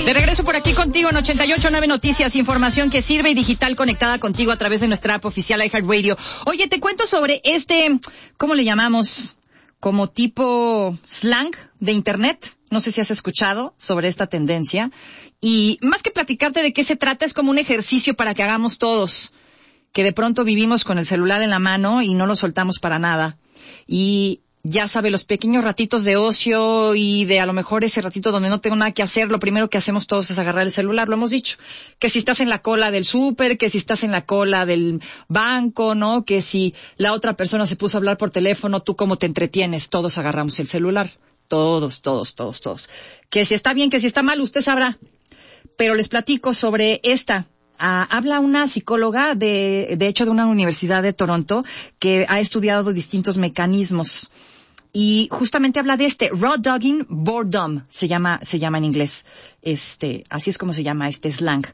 De regreso por aquí contigo en 88.9 Noticias, información que sirve y digital conectada contigo a través de nuestra app oficial iHeartRadio. Oye, te cuento sobre ¿cómo le llamamos? Como tipo slang de internet. No sé si has escuchado sobre esta tendencia. Y más que platicarte de qué se trata, es como un ejercicio para que hagamos todos. Que de pronto vivimos con el celular en la mano y no lo soltamos para nada. Y ya sabe, los pequeños ratitos de ocio y de a lo mejor ese ratito donde no tengo nada que hacer, lo primero que hacemos todos es agarrar el celular, lo hemos dicho. Que si estás en la cola del súper, que si estás en la cola del banco, ¿no? Que si la otra persona se puso a hablar por teléfono, tú cómo te entretienes, todos agarramos el celular. Todos. Que si está bien, que si está mal, usted sabrá. Pero les platico sobre esta. Habla una psicóloga de hecho de una universidad de Toronto que ha estudiado distintos mecanismos y justamente habla de raw dogging boredom se llama en inglés, así es como se llama este slang,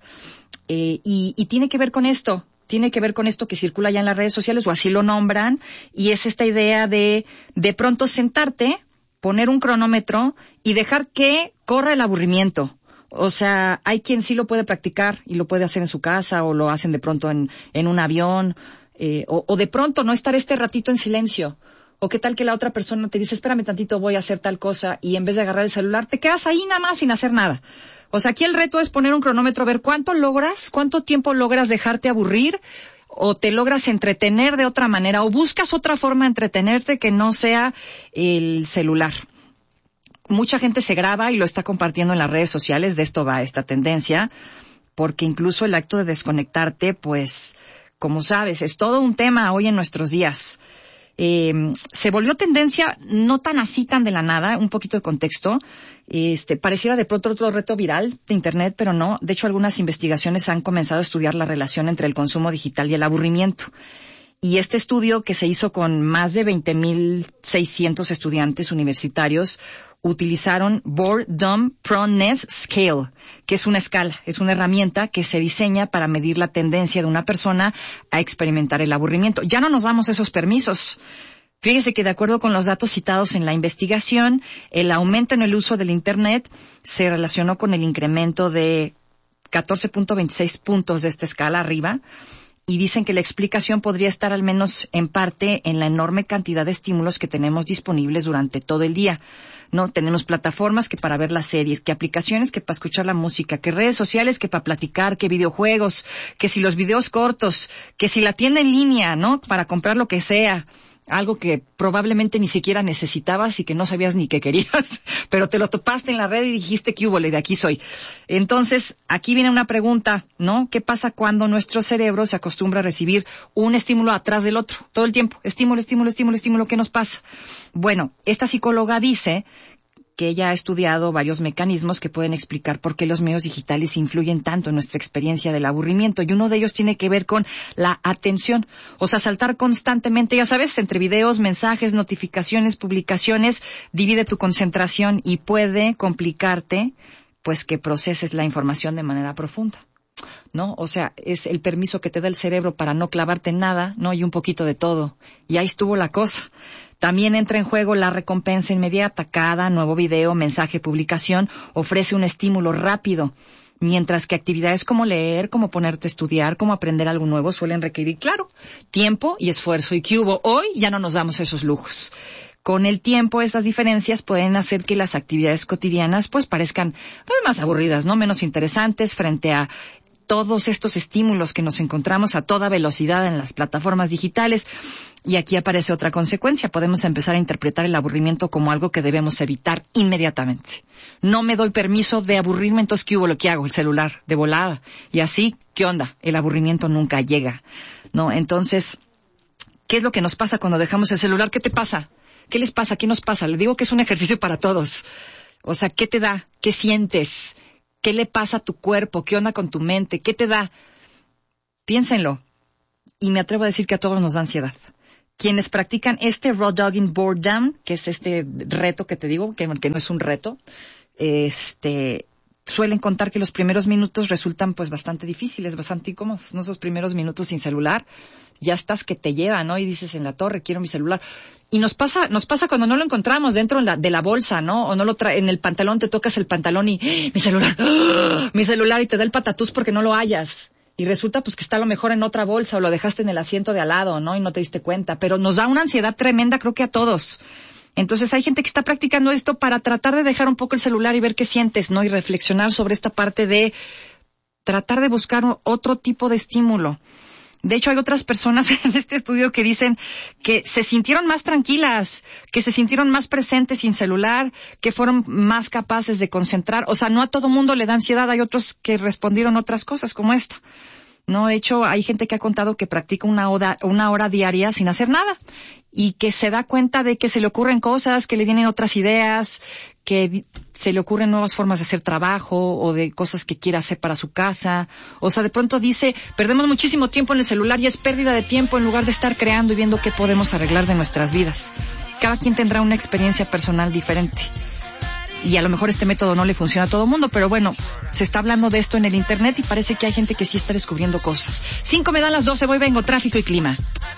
y tiene que ver con esto que circula ya en las redes sociales, o así lo nombran, y es esta idea de pronto sentarte, poner un cronómetro y dejar que corra el aburrimiento. O sea, hay quien sí lo puede practicar y lo puede hacer en su casa o lo hacen de pronto en un avión, o de pronto no estar este ratito en silencio. O qué tal que la otra persona te dice, espérame tantito, voy a hacer tal cosa, y en vez de agarrar el celular, te quedas ahí nada más sin hacer nada. O sea, aquí el reto es poner un cronómetro, ver cuánto tiempo logras dejarte aburrir, o te logras entretener de otra manera, o buscas otra forma de entretenerte que no sea el celular. Mucha gente se graba y lo está compartiendo en las redes sociales, de esto va esta tendencia, porque incluso el acto de desconectarte, pues, como sabes, es todo un tema hoy en nuestros días. Se volvió tendencia, no tan de la nada, un poquito de contexto, pareciera de pronto otro reto viral de internet, pero no. De hecho, algunas investigaciones han comenzado a estudiar la relación entre el consumo digital y el aburrimiento. Y este estudio, que se hizo con más de 20,600 estudiantes universitarios, utilizaron Boredom Proneness Scale, que es una escala, es una herramienta que se diseña para medir la tendencia de una persona a experimentar el aburrimiento. Ya no nos damos esos permisos. Fíjese que de acuerdo con los datos citados en la investigación, el aumento en el uso del Internet se relacionó con el incremento de 14.26 puntos de esta escala arriba. Y dicen que la explicación podría estar al menos en parte en la enorme cantidad de estímulos que tenemos disponibles durante todo el día, ¿no? Tenemos plataformas que para ver las series, que aplicaciones que para escuchar la música, que redes sociales que para platicar, que videojuegos, que si los videos cortos, que si la tienda en línea, ¿no? Para comprar lo que sea. Algo que probablemente ni siquiera necesitabas y que no sabías ni que querías, pero te lo topaste en la red y dijiste que húbole, de aquí soy. Entonces, aquí viene una pregunta, ¿no? ¿Qué pasa cuando nuestro cerebro se acostumbra a recibir un estímulo atrás del otro? Todo el tiempo, estímulo, ¿qué nos pasa? Bueno, esta psicóloga dice que ella ha estudiado varios mecanismos que pueden explicar por qué los medios digitales influyen tanto en nuestra experiencia del aburrimiento. Y uno de ellos tiene que ver con la atención. O sea, saltar constantemente, ya sabes, entre videos, mensajes, notificaciones, publicaciones, divide tu concentración y puede complicarte, pues, que proceses la información de manera profunda, ¿no? O sea, es el permiso que te da el cerebro para no clavarte en nada, ¿no? Y un poquito de todo. Y ahí estuvo la cosa. También entra en juego la recompensa inmediata. Cada nuevo video, mensaje, publicación ofrece un estímulo rápido, mientras que actividades como leer, como ponerte a estudiar, como aprender algo nuevo suelen requerir, claro, tiempo y esfuerzo. Y que hubo, hoy ya no nos damos esos lujos. Con el tiempo, esas diferencias pueden hacer que las actividades cotidianas pues parezcan más aburridas, ¿no? Menos interesantes frente a todos estos estímulos que nos encontramos a toda velocidad en las plataformas digitales. Y aquí aparece otra consecuencia. Podemos empezar a interpretar el aburrimiento como algo que debemos evitar inmediatamente. No me doy permiso de aburrirme, entonces ¿qué hubo? Lo que hago, el celular, de volada. Y así, ¿qué onda? El aburrimiento nunca llega, ¿no? Entonces, ¿qué es lo que nos pasa cuando dejamos el celular? ¿Qué te pasa? ¿Qué les pasa? ¿Qué nos pasa? Le digo que es un ejercicio para todos. O sea, ¿qué te da? ¿Qué sientes? ¿Qué le pasa a tu cuerpo? ¿Qué onda con tu mente? ¿Qué te da? Piénsenlo. Y me atrevo a decir que a todos nos da ansiedad. Quienes practican raw dogging boredom, que es este reto que te digo, que no es un reto, suelen contar que los primeros minutos resultan pues bastante difíciles, bastante incómodos, ¿no? Esos primeros minutos sin celular, ya estás que te lleva, ¿no? Y dices, en la torre, quiero mi celular. Y nos pasa cuando no lo encontramos dentro de la bolsa, ¿no? O no lo en el pantalón, te tocas el pantalón y mi celular, y te da el patatús porque no lo hallas. Y resulta pues que está a lo mejor en otra bolsa o lo dejaste en el asiento de al lado, ¿no? Y no te diste cuenta. Pero nos da una ansiedad tremenda, creo que a todos. Entonces hay gente que está practicando esto para tratar de dejar un poco el celular y ver qué sientes, ¿no? Y reflexionar sobre esta parte de tratar de buscar otro tipo de estímulo. De hecho, hay otras personas en este estudio que dicen que se sintieron más tranquilas, que se sintieron más presentes sin celular, que fueron más capaces de concentrar. O sea, no a todo mundo le da ansiedad, hay otros que respondieron otras cosas como esta. No, de hecho, hay gente que ha contado que practica una hora diaria sin hacer nada y que se da cuenta de que se le ocurren cosas, que le vienen otras ideas, que se le ocurren nuevas formas de hacer trabajo o de cosas que quiere hacer para su casa. O sea, de pronto dice, perdemos muchísimo tiempo en el celular y es pérdida de tiempo en lugar de estar creando y viendo qué podemos arreglar de nuestras vidas. Cada quien tendrá una experiencia personal diferente. Y a lo mejor este método no le funciona a todo el mundo, pero bueno, se está hablando de esto en el internet y parece que hay gente que sí está descubriendo cosas. 5 me dan las 12, voy, vengo, tráfico y clima.